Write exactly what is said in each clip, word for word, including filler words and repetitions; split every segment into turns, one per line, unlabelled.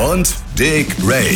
und Dick Ray.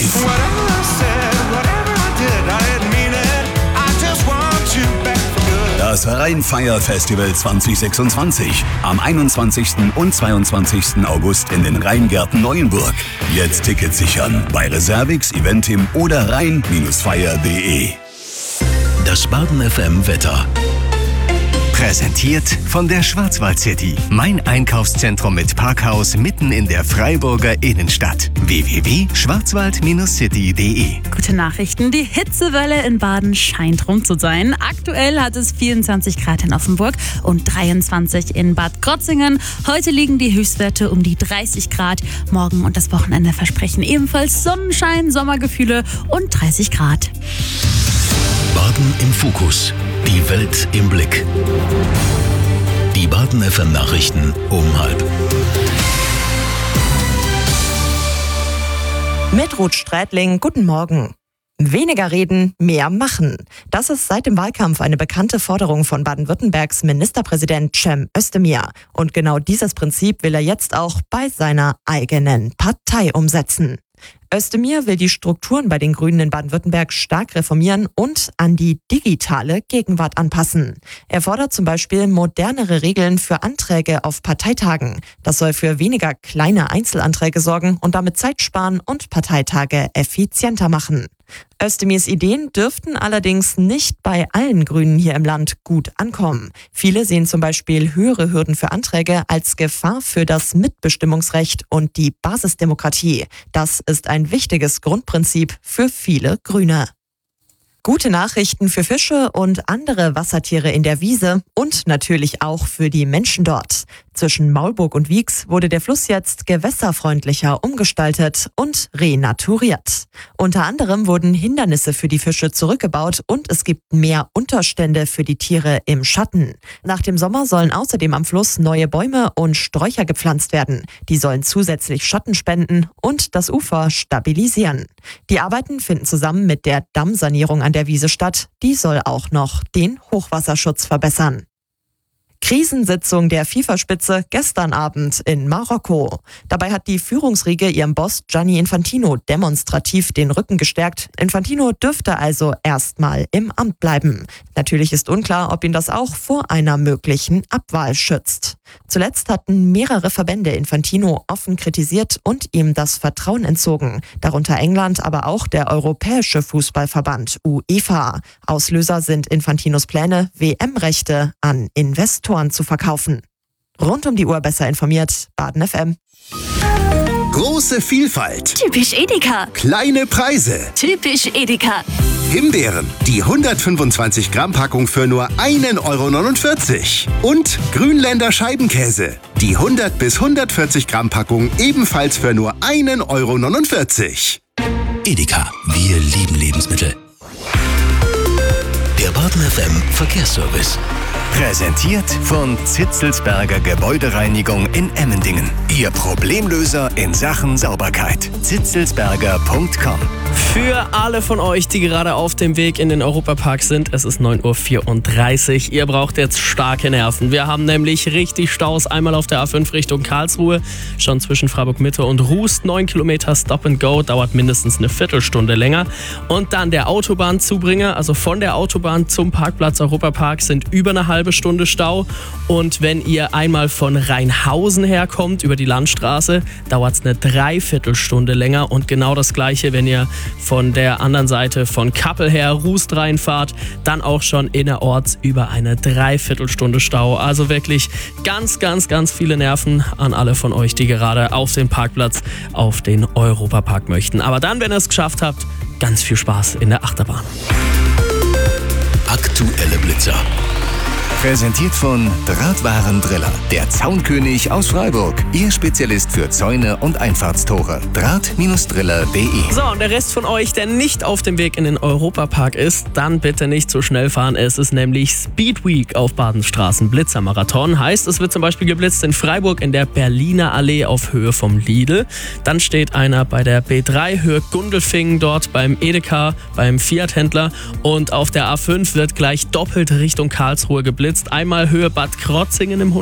Das Rheinfeier-Festival zwanzig sechsundzwanzig. Am einundzwanzigsten und zweiundzwanzigsten August in den Rheingärten Neuenburg. Jetzt Tickets sichern bei Reservix, Eventim oder rhein Feier punkt de. Das Baden F M Wetter.
Präsentiert von der Schwarzwald City. Mein Einkaufszentrum mit Parkhaus mitten in der Freiburger Innenstadt. w w w punkt schwarzwald city punkt de.
Gute Nachrichten. Die Hitzewelle in Baden scheint rum zu sein. Aktuell hat es vierundzwanzig Grad in Offenburg und dreiundzwanzig in Bad Krotzingen. Heute liegen die Höchstwerte um die dreißig Grad. Morgen und das Wochenende versprechen ebenfalls Sonnenschein, Sommergefühle und dreißig Grad.
Baden im Fokus. Die Welt im Blick. Die Baden F M Nachrichten um halb.
Mit Ruth Strätling, guten Morgen. Weniger reden, mehr machen. Das ist seit dem Wahlkampf eine bekannte Forderung von Baden-Württembergs Ministerpräsident Cem Özdemir. Und genau dieses Prinzip will er jetzt auch bei seiner eigenen Partei umsetzen. Özdemir will die Strukturen bei den Grünen in Baden-Württemberg stark reformieren und an die digitale Gegenwart anpassen. Er fordert zum Beispiel modernere Regeln für Anträge auf Parteitagen. Das soll für weniger kleine Einzelanträge sorgen und damit Zeit sparen und Parteitage effizienter machen. Özdemirs Ideen dürften allerdings nicht bei allen Grünen hier im Land gut ankommen. Viele sehen zum Beispiel höhere Hürden für Anträge als Gefahr für das Mitbestimmungsrecht und die Basisdemokratie. Das ist ein wichtiges Grundprinzip für viele Grüne. Gute Nachrichten für Fische und andere Wassertiere in der Wiese und natürlich auch für die Menschen dort. Zwischen Maulburg und Wieks wurde der Fluss jetzt gewässerfreundlicher umgestaltet und renaturiert. Unter anderem wurden Hindernisse für die Fische zurückgebaut und es gibt mehr Unterstände für die Tiere im Schatten. Nach dem Sommer sollen außerdem am Fluss neue Bäume und Sträucher gepflanzt werden. Die sollen zusätzlich Schatten spenden und das Ufer stabilisieren. Die Arbeiten finden zusammen mit der Dammsanierung an der Wiese statt. Die soll auch noch den Hochwasserschutz verbessern. Krisensitzung der FIFA-Spitze gestern Abend in Marokko. Dabei hat die Führungsriege ihrem Boss Gianni Infantino demonstrativ den Rücken gestärkt. Infantino dürfte also erstmal im Amt bleiben. Natürlich ist unklar, ob ihn das auch vor einer möglichen Abwahl schützt. Zuletzt hatten mehrere Verbände Infantino offen kritisiert und ihm das Vertrauen entzogen. Darunter England, aber auch der Europäische Fußballverband UEFA. Auslöser sind Infantinos Pläne, W M-Rechte an Investoren zu verkaufen. Rund um die Uhr besser informiert, Baden F M.
Große Vielfalt.
Typisch Edeka.
Kleine Preise.
Typisch Edeka.
Himbeeren, die hundertfünfundzwanzig Gramm Packung für nur ein Euro neunundvierzig. Und Grünländer Scheibenkäse, die hundert bis hundertvierzig Gramm Packung ebenfalls für nur ein Euro neunundvierzig. Edeka, wir lieben Lebensmittel. Der Baden F M Verkehrsservice.
Präsentiert von Zitzelsberger Gebäudereinigung in Emmendingen. Ihr Problemlöser in Sachen Sauberkeit. zitzelsberger punkt com.
Für alle von euch, die gerade auf dem Weg in den Europapark sind, es ist neun Uhr vierunddreißig. Ihr braucht jetzt starke Nerven. Wir haben nämlich richtig Staus. Einmal auf der A fünf Richtung Karlsruhe, schon zwischen Freiburg Mitte und Rust. neun Kilometer Stop and Go, dauert mindestens eine Viertelstunde länger. Und dann der Autobahnzubringer, also von der Autobahn zum Parkplatz Europapark, sind über eine halbe Stunde Stau. Und wenn ihr einmal von Rheinhausen herkommt, über die Landstraße, dauert es eine Dreiviertelstunde länger. Und genau das Gleiche, wenn ihr von der anderen Seite von Kappel her Rust reinfahrt, dann auch schon innerorts über eine Dreiviertelstunde Stau. Also wirklich ganz, ganz, ganz viele Nerven an alle von euch, die gerade auf den Parkplatz auf den Europapark möchten. Aber dann, wenn ihr es geschafft habt, ganz viel Spaß in der Achterbahn.
Aktuelle Blitzer.
Präsentiert von Drahtwarendriller, der Zaunkönig aus Freiburg. Ihr Spezialist für Zäune und Einfahrtstore. Draht Driller punkt de.
So, und der Rest von euch, der nicht auf dem Weg in den Europapark ist, dann bitte nicht zu schnell fahren. Es ist nämlich Speed Week auf Badenstraßen Blitzermarathon. Heißt, es wird zum Beispiel geblitzt in Freiburg in der Berliner Allee auf Höhe vom Lidl. Dann steht einer bei der B drei Höhe Gundelfingen dort beim Edeka, beim Fiat-Händler. Und auf der A fünf wird gleich doppelt Richtung Karlsruhe geblitzt. Einmal Höhe Bad Krotzingen im